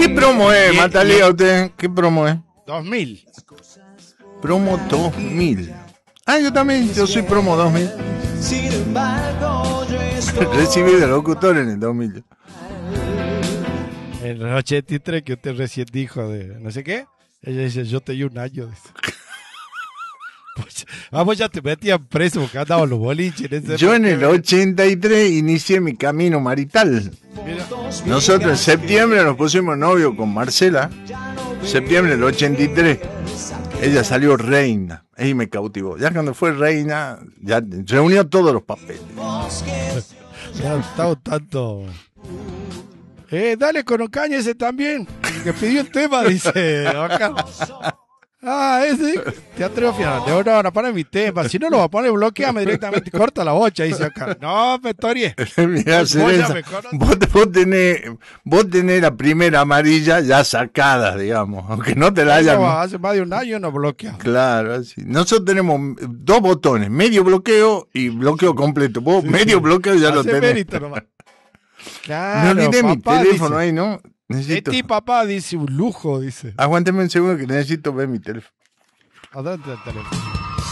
¿Qué promo es, Matalía, usted? ¿Qué promo es? 2000. Promo 2000. Ah, yo también, yo soy promo 2000. Recibí de locutor en el 2000. En el 83 que usted recién dijo de no sé qué. Ella dice, yo te di un año. Dice. Vamos, ya te metían preso porque andaban los boliches. Yo en el 83 inicié mi camino marital. Mira. Nosotros en septiembre nos pusimos novios con Marcela. Septiembre del 83. Ella salió reina. Y me cautivó. Ya cuando fue reina, ya reunió todos los papeles. Ya está un tanto. Dale con Ocaña ese también. Que pidió un tema, dice acá. Ah, ese. Te atrevo finalmente. No, para mi tema. Si no lo va a poner, bloqueame directamente. Corta la bocha, dice acá. No, me torie. Mirá, vos tenés la primera amarilla ya sacada, digamos. Aunque no te la hayan. Hace más de un año no bloquea. Claro, así. Nosotros tenemos 2 botones: medio bloqueo y bloqueo completo. Vos, sí, medio bloqueo ya lo tenés. Mérito nomás. Claro, no olvidé mi teléfono dice, ahí, ¿no? Necesito. Papá, dice, un lujo, dice. Aguánteme un segundo que necesito ver mi teléfono. Adelante el teléfono.